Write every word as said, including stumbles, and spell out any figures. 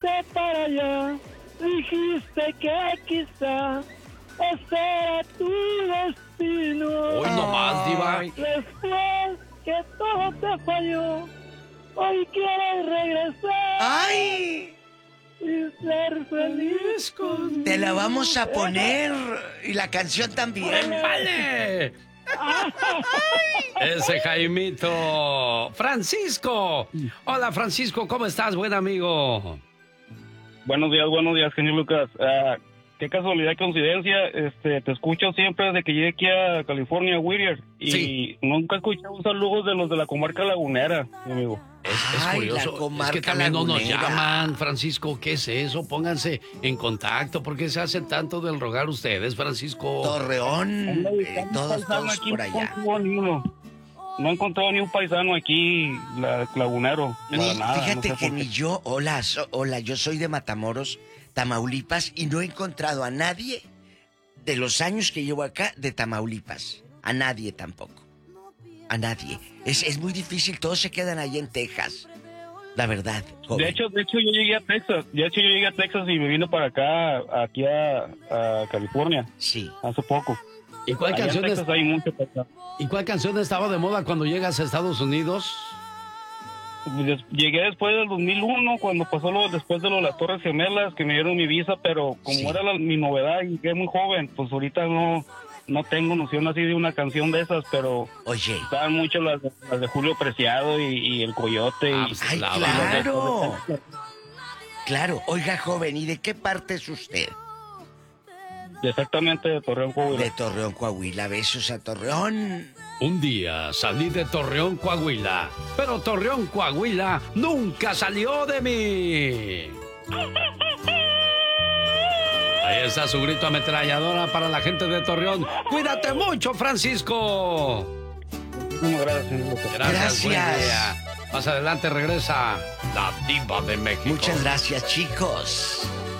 fuiste para allá, dijiste que quizá ese era tu destino. Hoy nomás, diva. Después que todo te falló, hoy quieres regresar. ¡Ay! Y ser feliz conmigo. Te la vamos a poner. Y la canción también. ¡Vale! Ese Jaimito. Francisco. Hola, Francisco, ¿cómo estás, buen amigo? Buenos días, buenos días, genio Lucas. Uh, qué casualidad, coincidencia. Este, te escucho siempre desde que llegué aquí a California, Whittier. Y sí. nunca escuché un saludo de los de la comarca lagunera, mi amigo. Es, es Ay, curioso, la comarca es que también no nos lagunera. llaman, Francisco, ¿qué es eso? Pónganse en contacto, ¿por qué se hacen tanto del rogar ustedes, Francisco? Torreón, eh, todos, todos por allá. No he encontrado ni un paisano aquí, la, lagunero, Ni- para nada. fíjate no sé que por qué. ni yo, hola, so- hola, yo soy de Matamoros, Tamaulipas, y no he encontrado a nadie de los años que llevo acá de Tamaulipas. A nadie tampoco. A nadie. Es, es muy difícil, todos se quedan ahí en Texas. La verdad, joven. De hecho, de hecho yo llegué a Texas, de hecho yo llegué a Texas y me vine para acá, aquí a, a California. Sí. Hace poco. ¿Y cuál Allá en canción es- Texas hay mucho paisano. ¿Y cuál canción estaba de moda cuando llegas a Estados Unidos? Des- Llegué después del dos mil uno, cuando pasó lo después de lo de las Torres Gemelas, que me dieron mi visa, pero como Sí. era la- mi novedad y llegué muy joven, pues ahorita no, no tengo noción así de una canción de esas, pero Oye. estaban mucho las, de- las de Julio Preciado y, y El Coyote. Ah, y, pues, ¡Ay, la- claro! Claro, oiga, joven, ¿y de qué parte es usted? Exactamente, de Torreón, Coahuila. De Torreón, Coahuila. Besos a Torreón. Un día salí de Torreón, Coahuila, pero Torreón, Coahuila nunca salió de mí. Ahí está su grito ametralladora para la gente de Torreón. ¡Cuídate mucho, Francisco! Muchísimas gracias, señor Lucas. Gracias. buen Gracias. día. Más adelante regresa la diva de México. Muchas gracias, chicos.